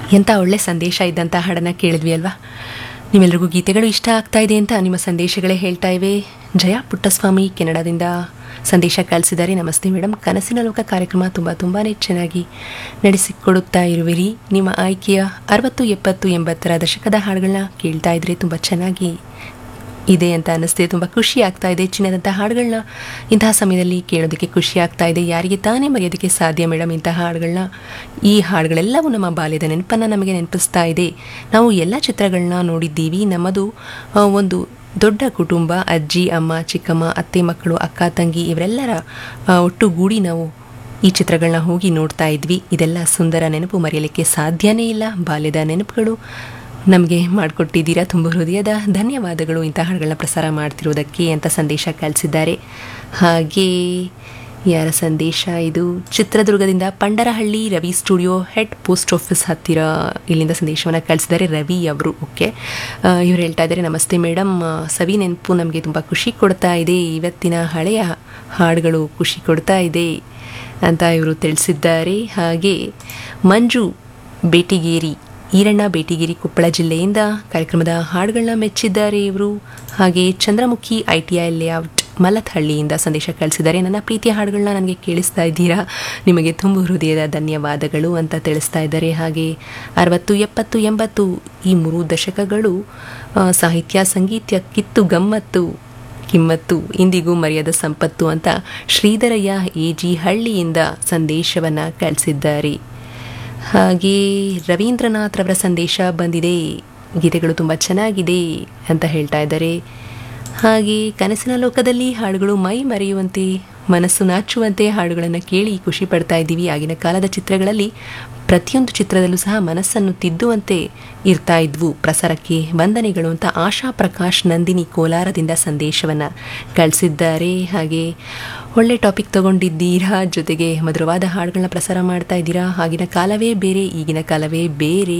ಎಂಥ ಒಳ್ಳೆ ಸಂದೇಶ ಇದ್ದಂಥ ಹಾಡನ್ನು ಕೇಳಿದ್ವಿ ಅಲ್ವಾ. ನಿಮ್ಮೆಲ್ಲರಿಗೂ ಗೀತೆಗಳು ಇಷ್ಟ ಆಗ್ತಾ ಇದೆ ಅಂತ ನಿಮ್ಮ ಸಂದೇಶಗಳೇ ಹೇಳ್ತಾ ಇವೆ. ಜಯ ಪುಟ್ಟಸ್ವಾಮಿ ಕೆನಡಾದಿಂದ ಸಂದೇಶ ಕಳಿಸಿದ್ದಾರೆ. ನಮಸ್ತೆ ಮೇಡಮ್, ಕನಸಿನ ಲೋಕ ಕಾರ್ಯಕ್ರಮ ತುಂಬಾ ಚೆನ್ನಾಗಿ ನಡೆಸಿಕೊಡುತ್ತಾ ಇರುವಿರಿ. ನಿಮ್ಮ ಆಯ್ಕೆಯ 60, 70, 80ರ ದಶಕದ ಹಾಡುಗಳನ್ನ ಕೇಳ್ತಾ ಇದ್ರೆ ತುಂಬ ಚೆನ್ನಾಗಿ ಇದೆ ಅಂತ ಅನ್ನಿಸ್ತಿದೆ. ತುಂಬ ಖುಷಿ ಆಗ್ತಾ ಇದೆ. ಚಿನ್ನದಂಥ ಹಾಡುಗಳನ್ನ ಇಂತಹ ಸಮಯದಲ್ಲಿ ಕೇಳೋದಕ್ಕೆ ಖುಷಿ ಆಗ್ತಾ ಇದೆ. ಯಾರಿಗೆ ತಾನೇ ಮರೆಯೋದಕ್ಕೆ ಸಾಧ್ಯ ಮೇಡಮ್ ಇಂತಹ ಹಾಡುಗಳನ್ನ. ಈ ಹಾಡುಗಳೆಲ್ಲವೂ ನಮ್ಮ ಬಾಲ್ಯದ ನೆನಪನ್ನು ನಮಗೆ ನೆನಪಿಸ್ತಾ ಇದೆ. ನಾವು ಎಲ್ಲ ಚಿತ್ರಗಳನ್ನ ನೋಡಿದ್ದೀವಿ. ನಮ್ಮದು ಒಂದು ದೊಡ್ಡ ಕುಟುಂಬ, ಅಜ್ಜಿ, ಅಮ್ಮ, ಚಿಕ್ಕಮ್ಮ, ಅತ್ತೆ ಮಕ್ಕಳು, ಅಕ್ಕ ತಂಗಿ ಇವರೆಲ್ಲರ ಒಟ್ಟುಗೂಡಿ ನಾವು ಈ ಚಿತ್ರಗಳನ್ನ ಹೋಗಿ ನೋಡ್ತಾ ಇದ್ವಿ. ಇದೆಲ್ಲ ಸುಂದರ ನೆನಪು, ಮರೆಯಲಿಕ್ಕೆ ಸಾಧ್ಯನೇ ಇಲ್ಲ. ಬಾಲ್ಯದ ನೆನಪುಗಳು ನಮಗೆ ಮಾಡಿಕೊಟ್ಟಿದ್ದೀರಾ. ತುಂಬ ಹೃದಯದ ಧನ್ಯವಾದಗಳು ಇಂಥ ಹಾಡುಗಳನ್ನ ಪ್ರಸಾರ ಮಾಡ್ತಿರೋದಕ್ಕೆ ಅಂತ ಸಂದೇಶ ಕಳಿಸಿದ್ದಾರೆ. ಹಾಗೆ ಯಾರ ಸಂದೇಶ ಇದು? ಚಿತ್ರದುರ್ಗದಿಂದ Pandarahalli Ravi studio head post office ಹತ್ತಿರ ಇಲ್ಲಿಂದ ಸಂದೇಶವನ್ನು ಕಳಿಸಿದ್ದಾರೆ ರವಿ ಅವರು. ಓಕೆ, ಇವರು ಹೇಳ್ತಾ ಇದ್ದಾರೆ, ನಮಸ್ತೆ ಮೇಡಮ್, ಸವಿ ನೆನಪು ನಮಗೆ ತುಂಬ ಖುಷಿ ಕೊಡ್ತಾ ಇದೆ. ಇವತ್ತಿನ ಹಳೆಯ ಹಾಡುಗಳು ಖುಷಿ ಕೊಡ್ತಾ ಇದೆ ಅಂತ ಇವರು ತಿಳಿಸಿದ್ದಾರೆ. ಹಾಗೆ ಮಂಜು ಬೇಟಿಗೇರಿ, ಈರಣ್ಣ ಬೇಟಿಗೇರಿ, ಕೊಪ್ಪಳ ಜಿಲ್ಲೆಯಿಂದ ಕಾರ್ಯಕ್ರಮದ ಹಾಡುಗಳನ್ನ ಮೆಚ್ಚಿದ್ದಾರೆ ಇವರು. ಹಾಗೆ ಚಂದ್ರಮುಖಿ ITI ಲೇಔಟ್ ಮಲಥಹಳ್ಳಿಯಿಂದ ಸಂದೇಶ ಕಳಿಸಿದ್ದಾರೆ. ನನ್ನ ಪ್ರೀತಿಯ ಹಾಡುಗಳನ್ನ ನನಗೆ ಕೇಳಿಸ್ತಾ ಇದ್ದೀರಾ, ನಿಮಗೆ ತುಂಬ ಹೃದಯದ ಧನ್ಯವಾದಗಳು ಅಂತ ತಿಳಿಸ್ತಾ ಇದ್ದಾರೆ. ಹಾಗೆ 60, 70, 80 ಈ 3 ದಶಕಗಳು ಸಾಹಿತ್ಯ ಸಂಗೀತ ಕಿತ್ತು ಗಮ್ಮತ್ತು ಕಿಮ್ಮತ್ತು ಇಂದಿಗೂ ಮರೆಯದ ಸಂಪತ್ತು ಅಂತ ಶ್ರೀಧರಯ್ಯ AG ಹಳ್ಳಿಯಿಂದ ಸಂದೇಶವನ್ನು ಕಳಿಸಿದ್ದಾರೆ. ಹಾಗೆ ರವೀಂದ್ರನಾಥ್ ರವರ ಸಂದೇಶ ಬಂದಿದೆ. ಗೀತೆಗಳು ತುಂಬ ಚೆನ್ನಾಗಿದೆ ಅಂತ ಹೇಳ್ತಾ ಇದ್ದಾರೆ. ಹಾಗೆ ಕನಸಿನ ಲೋಕದಲ್ಲಿ ಹಾಡುಗಳು ಮೈ ಮರೆಯುವಂತೆ, ಮನಸ್ಸು ನಾಚುವಂತೆ ಹಾಡುಗಳನ್ನು ಕೇಳಿ ಖುಷಿ ಪಡ್ತಾ ಇದ್ದೀವಿ. ಆಗಿನ ಕಾಲದ ಚಿತ್ರಗಳಲ್ಲಿ ಪ್ರತಿಯೊಂದು ಚಿತ್ರದಲ್ಲೂ ಸಹ ಮನಸ್ಸನ್ನು ತಿದ್ದುವಂತೆ ಇರ್ತಾ ಇದ್ವು. ಪ್ರಸಾರಕ್ಕೆ ವಂದನೆಗಳು ಅಂತ ಆಶಾ ಪ್ರಕಾಶ್ ನಂದಿನಿ ಕೋಲಾರದಿಂದ ಸಂದೇಶವನ್ನು ಕಳಿಸಿದ್ದಾರೆ. ಹಾಗೆ ಒಳ್ಳೆ ಟಾಪಿಕ್ ತಗೊಂಡಿದ್ದೀರಾ, ಜೊತೆಗೆ ಮಧುರವಾದ ಹಾಡುಗಳನ್ನ ಪ್ರಸಾರ ಮಾಡ್ತಾ ಇದ್ದೀರಾ. ಆಗಿನ ಕಾಲವೇ ಬೇರೆ, ಈಗಿನ ಕಾಲವೇ ಬೇರೆ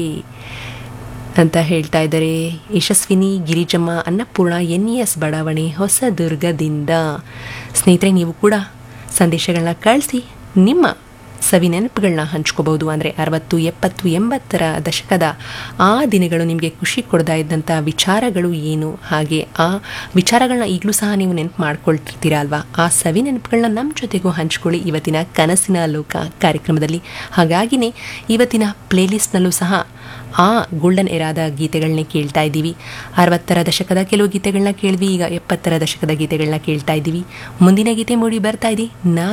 ಅಂತ ಹೇಳ್ತಾ ಇದ್ದಾರೆ. ಯಶಸ್ವಿನಿ ಗಿರಿಜಮ್ಮ ಅನ್ನಪೂರ್ಣ NES ಬಡಾವಣೆ ಹೊಸದುರ್ಗದಿಂದ. ಸ್ನೇಹಿತರೆ, ನೀವು ಕೂಡ ಸಂದೇಶಗಳನ್ನ ಕಳಿಸಿ ನಿಮ್ಮ ಸವಿ ನೆನಪುಗಳನ್ನ ಹಂಚ್ಕೋಬಹುದು. ಅಂದರೆ 60, 70, 80ರ ದಶಕದ ಆ ದಿನಗಳು ನಿಮಗೆ ಖುಷಿ ಕೊಡ್ತಾ ಇದ್ದಂಥ ವಿಚಾರಗಳು ಏನು, ಹಾಗೆ ಆ ವಿಚಾರಗಳನ್ನ ಈಗಲೂ ಸಹ ನೀವು ನೆನಪು ಮಾಡ್ಕೊಳ್ತಿರ್ತೀರಾ ಅಲ್ವಾ. ಆ ಸವಿ ನೆನಪುಗಳನ್ನ ನಮ್ಮ ಜೊತೆಗೂ ಹಂಚ್ಕೊಳ್ಳಿ ಇವತ್ತಿನ ಕನಸಿನ ಲೋಕ ಕಾರ್ಯಕ್ರಮದಲ್ಲಿ. ಹಾಗಾಗಿನೇ ಇವತ್ತಿನ ಪ್ಲೇಲಿಸ್ಟ್ನಲ್ಲೂ ಸಹ ಆ ಗೋಲ್ಡನ್ ಎರಾದ ಗೀತೆಗಳನ್ನೇ ಕೇಳ್ತಾ ಇದ್ದೀವಿ. 60ರ ದಶಕದ ಕೆಲವು ಗೀತೆಗಳನ್ನ ಕೇಳಿದ್ವಿ, ಈಗ 70ರ ದಶಕದ ಗೀತೆಗಳನ್ನ ಕೇಳ್ತಾ ಇದ್ದೀವಿ. ಮುಂದಿನ ಗೀತೆ ಮೂಡಿ ಬರ್ತಾ ಇದೆ